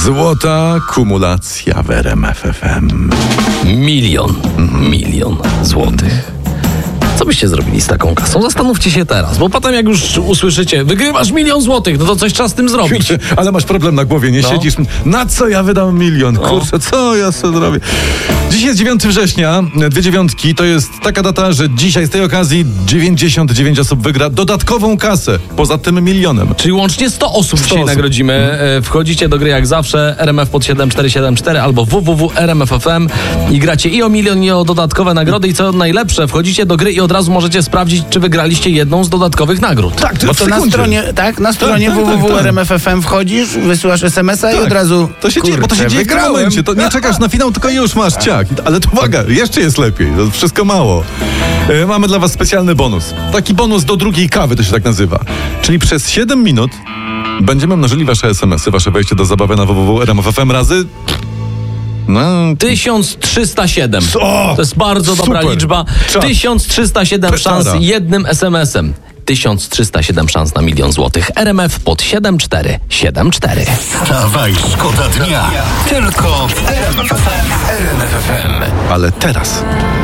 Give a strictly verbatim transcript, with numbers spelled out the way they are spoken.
Złota kumulacja w R M F F M. Milion, milion złotych. Co byście zrobili z taką kasą? Zastanówcie się teraz, bo potem jak już usłyszycie, wygrywasz milion złotych, no to coś trzeba z tym zrobić. Ale masz problem na głowie, nie No. siedzisz. Na co ja wydam milion? No. Kurczę, co ja sobie zrobię? Dzisiaj jest dziewiątego września, dwie dziewiątki. To jest taka data, że dzisiaj z tej okazji dziewięćdziesiąt dziewięć osób wygra dodatkową kasę poza tym milionem. Czyli łącznie sto osób sto dzisiaj osób. nagrodzimy. E, Wchodzicie do gry jak zawsze, R M F pod siedem cztery siedem cztery albo w w w kropka r m f f m i gracie i o milion, i o dodatkowe nagrody. I co najlepsze, wchodzicie do gry i od razu możecie sprawdzić, czy wygraliście jedną z dodatkowych nagród. Tak, Bo to na stronie, tak, na stronie tak, tak, w w w kropka tak. r m f f m wchodzisz, wysyłasz es em es a i Tak. od razu, To się dzieje, bo to się kurczę, dzieje w tym wygrałem. momencie. To nie czekasz na finał, tylko już masz ciak. Ale to uwaga, jeszcze jest lepiej. To wszystko mało. E, mamy dla was specjalny bonus. Taki bonus do drugiej kawy, to się tak nazywa. Czyli przez siedem minut będziemy mnożyli wasze es em esy, wasze wejście do zabawy na w w w kropka r m f f m razy... No, tysiąc trzysta siedem. Co? To jest bardzo dobra Super. liczba. Czas. tysiąc trzysta siedem Petara. szans jednym es em es em. tysiąc trzysta siedem szans na milion złotych. R M F pod siedem cztery siedem cztery. Wstawaj, szkoda dnia. Tylko w R M F F M. ale teraz